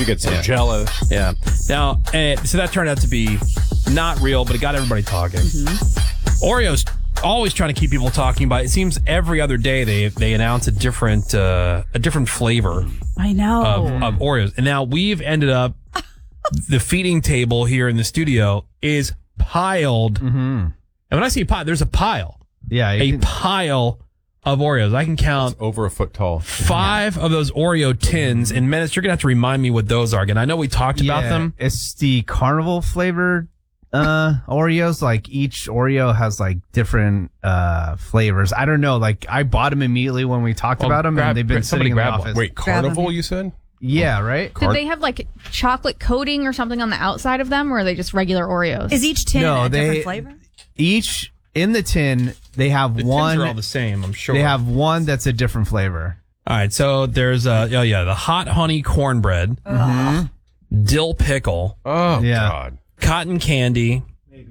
You get some jello. Yeah. Now, so that turned out to be not real, but it got everybody talking. Oreo's always trying to keep people talking about it. It seems every other day they announce a different flavor. I know. Of Oreos. And now we've ended up, the feeding table here in the studio is piled. And when I say pile, there's a pile. Yeah. A pile of Oreos. I can count over a foot tall. 5 of those Oreo tins. And Menace, you're going to have to remind me what those are again. I know we talked about them. It's the carnival flavored Oreos. Like each Oreo has like different flavors. I don't know. Like I bought them immediately when we talked about them, and they've been sitting in the office. Wait, carnival? You said? Yeah, right. Did they have like chocolate coating or something on the outside of them, or are they just regular Oreos? Is each tin a different flavor? Each in the tin, they have one. Tins are all the same, I'm sure. They have one that's a different flavor. All right, so there's the hot honey cornbread, dill pickle, God, cotton candy,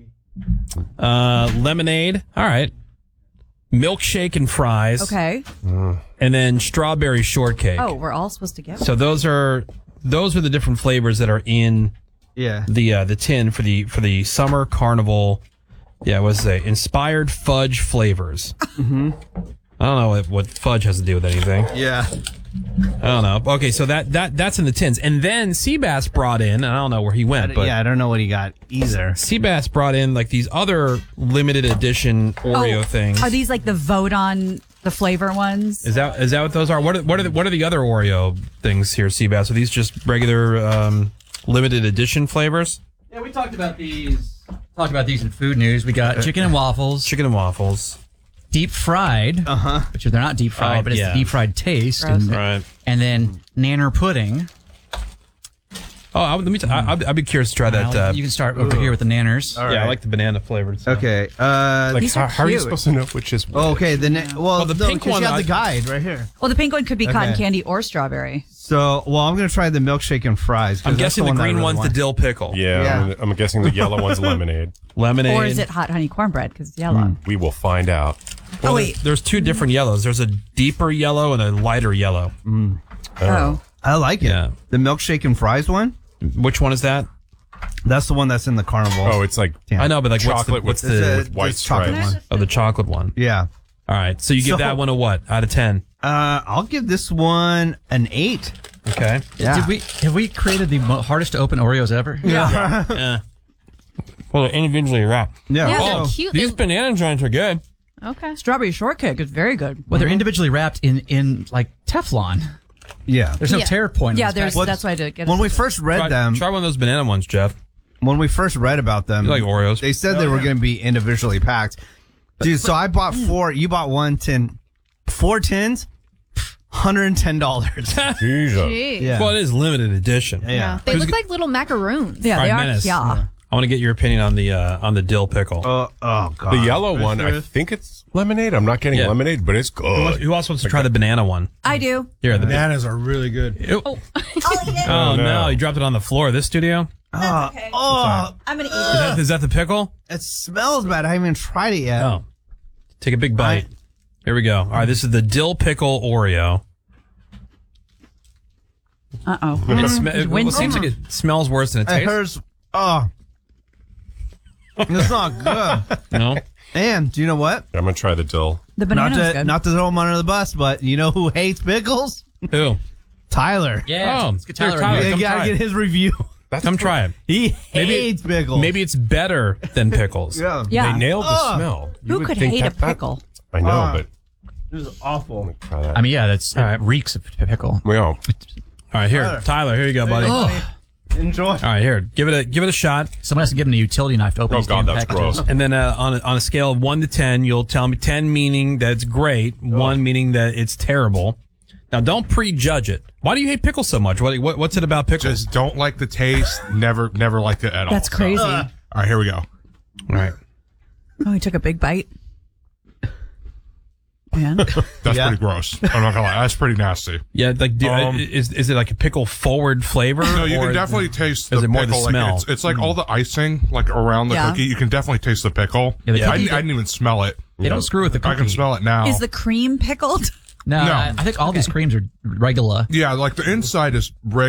lemonade. All right, milkshake and fries. Okay. And then strawberry shortcake. Oh, we're all supposed to get one. So those are the different flavors that are in the tin for the summer carnival. Yeah, what's it say? Inspired fudge flavors. I don't know what fudge has to do with anything. Yeah. I don't know. Okay, so that's in the tins. And then Seabass brought in, and I don't know where he went, but I don't know what he got either. Seabass brought in like these other limited edition Oreo things. Are these like the vote on the flavor ones? Is that what those are? What are the other Oreo things here, Seabass? Are these just regular limited edition flavors? Yeah, we talked about these. Talked about these in food news. We got chicken and waffles. Chicken and waffles. Deep fried. Which they're not deep fried, but it's the deep fried taste. Right. And then nanner pudding. Oh, I'd be curious to try that. You can start over here with the nanners. Right. Yeah, I like the banana flavored stuff. Okay. These are how are you cute. supposed to know which is which? Okay. The pink one. You have the guide right here. Well, the pink one could be cotton candy or strawberry. So, I'm going to try the milkshake and fries. I'm guessing the green one's the dill pickle. Yeah. I'm guessing the yellow one's lemonade. Lemonade. Or is it hot honey cornbread because it's yellow? We will find out. Well, there's 2 different yellows. There's a deeper yellow and a lighter yellow. Oh. I like it. Yeah. The milkshake and fries one? Which one is that? That's the one that's in the carnival. Oh, it's like I know, but like chocolate what's the with white chocolate stripes. one. Oh, the chocolate one. Yeah. All right. So you give that one a what out of 10? I'll give this one an 8. Okay. Yeah. Have we created the hardest to open Oreos ever? Yeah. Well, they're individually wrapped. Yeah. Yeah, Oh, they're cute. These banana joints are good. Okay. Strawberry shortcake is very good. Well, they're individually wrapped in like Teflon. yeah. There's no tear point. Yeah, in this package. that's why I did get it. When we first read them, Try one of those banana ones, Jeff. when we first read about them, You like Oreos? they said they were going to be individually packed. Dude, so I bought 4. You bought 1 tin. 4 tins, $110. Jesus. Jeez. Yeah. Well, it is limited edition. Yeah. They look like little macaroons. Yeah, All they right, are. Menace. Yeah. I want to get your opinion on the dill pickle. Oh, God. The yellow one, I think it's lemonade. I'm not getting Yeah. lemonade, but it's good. Who else wants to try the banana one? I do. Here, the Bananas are really good. Oh, no, you dropped it on the floor of this studio? Okay. Oh, I'm going to eat it. Is that the pickle? it smells bad. I haven't even tried it yet. Oh. Take a big bite. Here we go. All right, this is the dill pickle Oreo. Uh-oh. It seems like it smells worse than it It tastes. hurts. Oh. It's not good. No? And do you know what? I'm going to try the dill. The Not banana's good. to throw him under the bus, but you know who hates pickles? Who? Tyler. Yeah. Oh, let's get here, Tyler. Tyler. in here. You come gotta try get it. his review. Come try it. He hates pickles. Maybe it's better than pickles. Yeah. Yeah. They nailed the smell. You Who would could think hate a that- pickle? I know, but This is awful. I'm going to try that. I mean, yeah, that's it reeks of pickle. Well, All right, here, Tyler. Here you go, buddy. All Enjoy. right, here. Give it a shot. Someone has to give him a utility knife to open Oh, these God, damn that's packages. gross. And then on a scale of 1 to 10, you'll tell me 10 meaning that it's great, 1 meaning that it's terrible. Now, don't prejudge it. Why do you hate pickles so much? What's it about pickles? Just don't like the taste. Never liked it at all. That's crazy. So, all right, here we go. All right. Oh, he took a big bite. And That's Yeah. pretty gross. I'm not gonna lie. That's pretty nasty. Yeah, like is it like a pickle forward flavor? No, you or can definitely taste the is it more the pickle. smell? Like it's like all the icing like around the Yeah. cookie. You can definitely taste the pickle. Yeah, the I cookie- didn't even smell it. They don't screw with the cookie. I can smell it now. is the cream pickled? No, No. I think all these creams are regular. Yeah, like the inside is